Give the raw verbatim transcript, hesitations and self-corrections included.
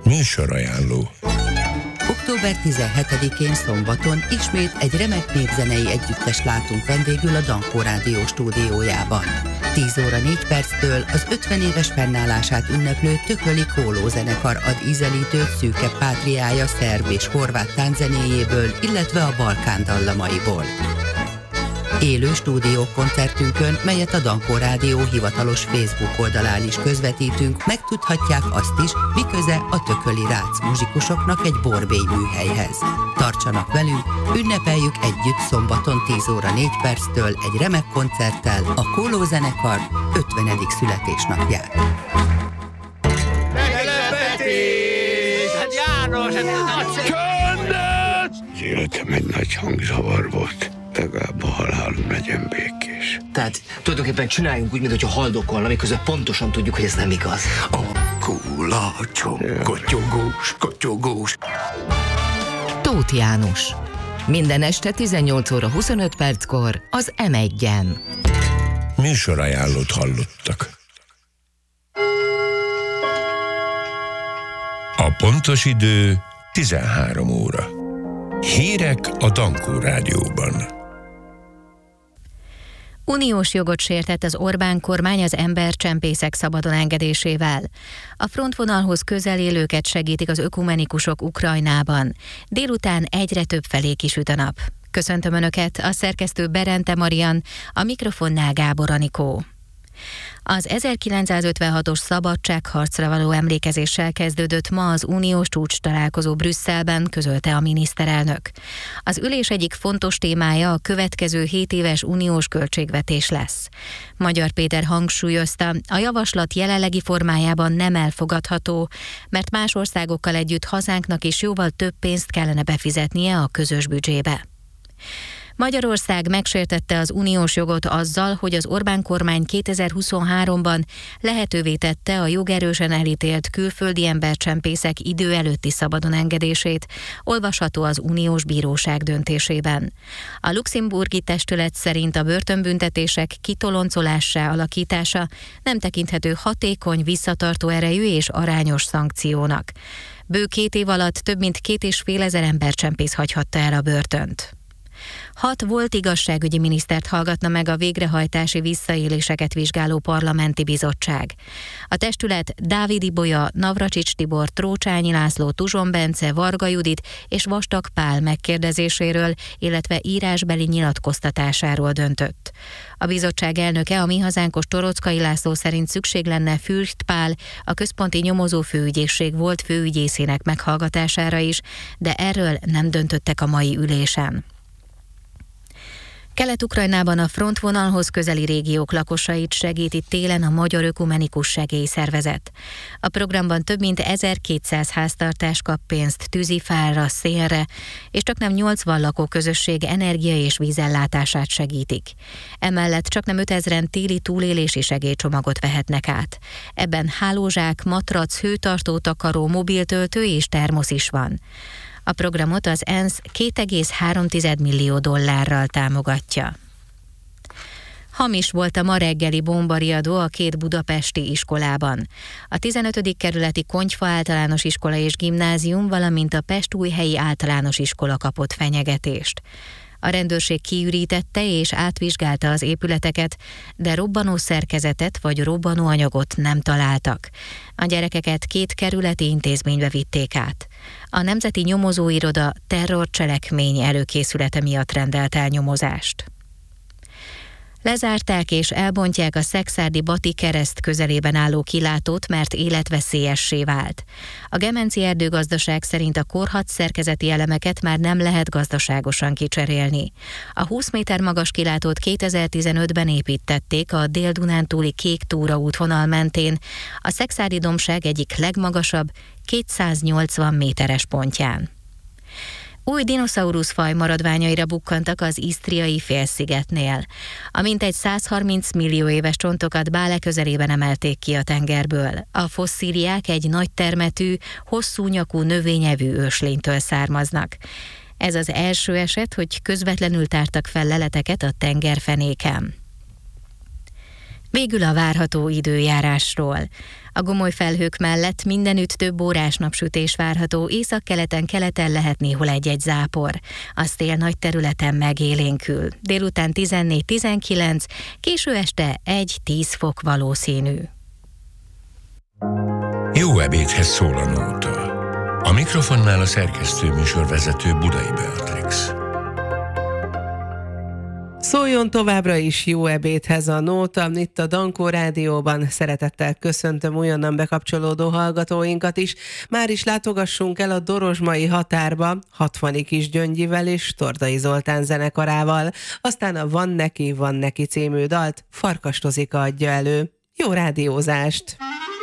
Műsorajánló. október tizenhetedikén szombaton ismét egy remek népzenei együttes látunk vendégül a Dankó Rádió stúdiójában. tíz óra négy perctől az ötven éves fennállását ünneplő Tököli Kóló zenekar ad ízelítőt Szűke Pátriája szerb és horvát tánczenéjéből, illetve a Balkán dallamaiból. Élő stúdiókoncertünkön, melyet a Dankó Rádió hivatalos Facebook oldalán is közvetítünk, megtudhatják azt is, mi köze a tököli rác muzsikusoknak egy borbély műhelyhez. Tartsanak velünk, ünnepeljük együtt szombaton tíz óra négy perctől egy remek koncerttel a Kóló zenekar ötvenedik születésnapját. Meglepetés! Hát János, ez nagy Csöndet! Az életem egy nagy hangzavar volt. Legalább a halálom legyen békés. Tehát tulajdonképpen csináljunk úgy, mintha haldokolna, miközben pontosan tudjuk, hogy ez nem igaz. A kulácsom, kotyogós, kotyogós. Tóth János. Minden este tizennyolc óra huszonöt perckor az em egyen. Műsorajánlót hallottak. A pontos idő tizenhárom óra. Hírek a Dankó Rádióban. Uniós jogot sértett az Orbán kormány az embercsempészek szabadon engedésével. A frontvonalhoz közel élőket segítik az ökumenikusok Ukrajnában. Délután egyre több felé kisüt a nap. Köszöntöm Önöket, a szerkesztő Berente Marian, a mikrofonnál Gábor Anikó. Az ezerkilencszázötvenhatos szabadságharcra való emlékezéssel kezdődött ma az uniós csúcs találkozó Brüsszelben, közölte a miniszterelnök. Az ülés egyik fontos témája a következő hét éves uniós költségvetés lesz. Magyar Péter hangsúlyozta, a javaslat jelenlegi formájában nem elfogadható, mert más országokkal együtt hazánknak is jóval több pénzt kellene befizetnie a közös büdzsébe. Magyarország megsértette az uniós jogot azzal, hogy az Orbán kormány kétezer-huszonháromban lehetővé tette a jogerősen elítélt külföldi embercsempészek idő előtti szabadon engedését, olvasható az uniós bíróság döntésében. A luxemburgi testület szerint a börtönbüntetések kitoloncolássá alakítása nem tekinthető hatékony, visszatartó erejű és arányos szankciónak. Bő két év alatt több mint két és fél ezer embercsempész hagyhatta el a börtönt. Hat volt igazságügyi minisztert hallgatna meg a végrehajtási visszaéléseket vizsgáló parlamenti bizottság. A testület Dávid Ibolya, Navracsics Tibor, Trócsányi László, Tuzson Bence, Varga Judit és Vastag Pál megkérdezéséről, illetve írásbeli nyilatkoztatásáról döntött. A bizottság elnöke, a Mi Hazánkos Torockai László szerint szükség lenne Fürst Pál, a központi nyomozó főügyészség volt főügyészének meghallgatására is, de erről nem döntöttek a mai ülésen. Kelet-Ukrajnában a frontvonalhoz közeli régiók lakosait segíti télen a Magyar Ökumenikus Segélyszervezet. A programban több mint ezerkétszáz háztartás kap pénzt tűzifára, szélre, és csaknem nyolcvan lakóközösség energia- és vízellátását segítik. Emellett csaknem ötezren téli túlélési segélycsomagot vehetnek át. Ebben hálózsák, matrac, hőtartó takaró, mobiltöltő és termosz is van. A programot az ENSZ két egész három millió dollárral támogatja. Hamis volt a ma reggeli bombariadó a két budapesti iskolában. A tizenötödik kerületi Konyfa általános iskola és gimnázium, valamint a Pestújhelyi általános iskola kapott fenyegetést. A rendőrség kiürítette és átvizsgálta az épületeket, de robbanó szerkezetet vagy robbanóanyagot nem találtak. A gyerekeket két kerületi intézménybe vitték át. A Nemzeti Nyomozóiroda terrorcselekmény előkészülete miatt rendelt el nyomozást. Lezárták és elbontják a szekszárdi Bati kereszt közelében álló kilátót, mert életveszélyessé vált. A Gemenci Erdőgazdaság szerint a korhadt szerkezeti elemeket már nem lehet gazdaságosan kicserélni. A húsz méter magas kilátót kétezer-tizenötben építették a Dél-Dunántúli Kék Túra útvonal mentén, a szekszárdi dombság egyik legmagasabb, kétszáznyolcvan méteres pontján. Új dinoszauruszfaj maradványaira bukkantak az isztriai félszigetnél. A mintegy százharminc millió éves csontokat Bále közelében emelték ki a tengerből. A fosszíliák egy nagy termetű, hosszú nyakú növényevű őslénytől származnak. Ez az első eset, hogy közvetlenül tártak fel leleteket a tengerfenéken. Végül a várható időjárásról. A gomoly felhők mellett mindenütt több órás napsütés várható, északkeleten, keleten lehet néhol egy-egy zápor. A szél nagy területen megélénkül. Délután tizennégy-tizenkilenc, késő este egy-tíz fok valószínű. Jó ebédhez szól a nóta. A mikrofonnál a szerkesztő műsorvezető Budai Beatrix. Szóljon továbbra is jó ebédhez a nóta, itt a Dankó Rádióban. Szeretettel köszöntöm újonnan bekapcsolódó hallgatóinkat is. Már is látogassunk el a dorozsmai határba, Hatvani Kisgyöngyivel és Tordai Zoltán zenekarával. Aztán a Van neki, van neki című dalt Farkas Tozika adja elő. Jó rádiózást!